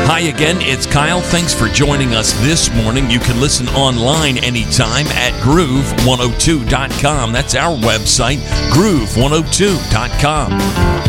Hi again, it's Kyle. Thanks for joining us this morning. You can listen online anytime at groove102.com. That's our website, groove102.com.